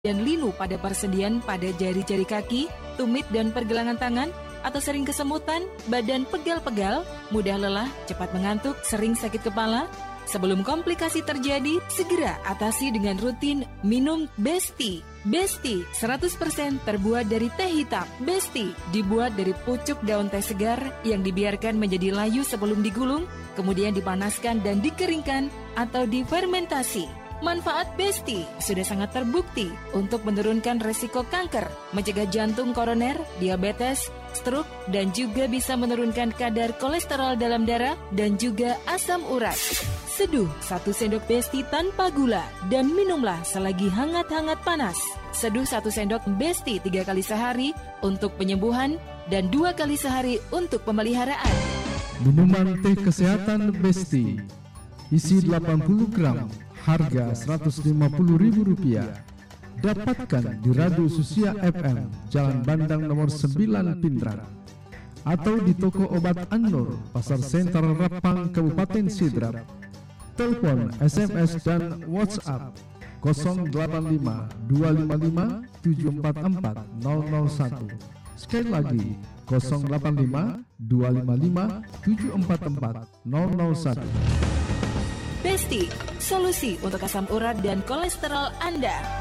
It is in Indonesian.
dan linu pada persendian pada jari-jari kaki, tumit dan pergelangan tangan, atau sering kesemutan, badan pegal-pegal, mudah lelah, cepat mengantuk, sering sakit kepala? Sebelum komplikasi terjadi, segera atasi dengan rutin minum Besti. Besti 100% terbuat dari teh hitam. Besti dibuat dari pucuk daun teh segar yang dibiarkan menjadi layu sebelum digulung, kemudian dipanaskan dan dikeringkan atau difermentasi. Manfaat Besti sudah sangat terbukti untuk menurunkan resiko kanker, mencegah jantung koroner, diabetes, stroke, dan juga bisa menurunkan kadar kolesterol dalam darah dan juga asam urat. Seduh 1 sendok Besti tanpa gula dan minumlah selagi hangat-hangat panas. Seduh 1 sendok Besti 3 kali sehari untuk penyembuhan dan 2 kali sehari untuk pemeliharaan. Minuman teh kesehatan Besti isi 80 gram, harga Rp150.000. Dapatkan di Radio Susia FM, Jalan Bandang nomor 9 Pindrang, atau di toko obat An-Nur, Pasar Sentral Rapang, Kabupaten Sidrap. Telepon, SMS dan WhatsApp 085 255 744 001. Sekali lagi 085 255 744 001. Besti, solusi untuk asam urat dan kolesterol Anda.